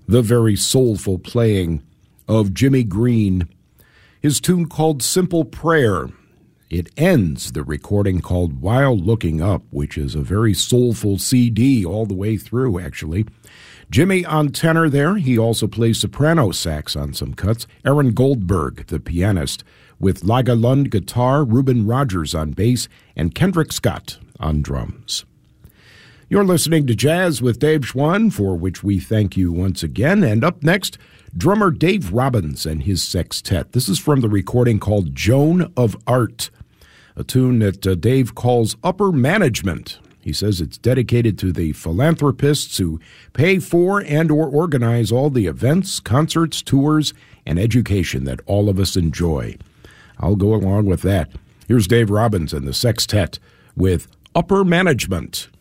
the very soulful playing of Jimmy Green, his tune called Simple Prayer. It ends the recording called While Looking Up, which is a very soulful CD all the way through, actually. Jimmy on tenor there. He also plays soprano sax on some cuts. Aaron Goldberg, the pianist, with Laga Lund guitar, Reuben Rogers on bass, and Kendrick Scott on drums. You're listening to Jazz with Dave Schwann, for which we thank you once again. And up next, drummer Dave Robbins and his sextet. This is from the recording called Joan of Art, a tune that Dave calls Upper Management. He says it's dedicated to the philanthropists who pay for and or organize all the events, concerts, tours, and education that all of us enjoy. I'll go along with that. Here's Dave Robbins and the sextet with Upper Management.